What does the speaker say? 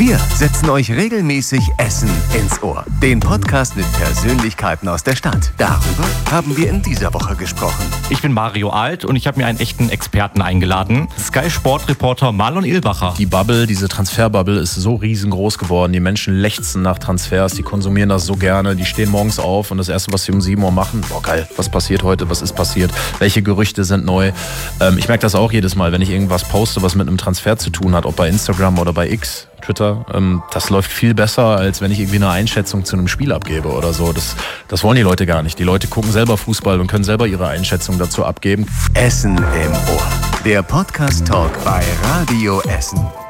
Wir setzen euch regelmäßig Essen ins Ohr. Den Podcast mit Persönlichkeiten aus der Stadt. Darüber haben wir in dieser Woche gesprochen. Ich bin Mario Alt und ich habe mir einen echten Experten eingeladen. Sky-Sport-Reporter Marlon Illbacher. Die Bubble, diese Transferbubble ist so riesengroß geworden. Die Menschen lechzen nach Transfers, die konsumieren das so gerne. Die stehen morgens auf und das Erste, was sie um 7 Uhr machen, boah geil, was passiert heute, was ist passiert, welche Gerüchte sind neu. Ich merke das auch jedes Mal, wenn ich irgendwas poste, was mit einem Transfer zu tun hat, ob bei Instagram oder bei X, Twitter. Das läuft viel besser, als wenn ich irgendwie eine Einschätzung zu einem Spiel abgebe oder so. Das wollen die Leute gar nicht. Die Leute gucken selber Fußball und können selber ihre Einschätzung dazu abgeben. Essen im Ohr. Der Podcast-Talk bei Radio Essen.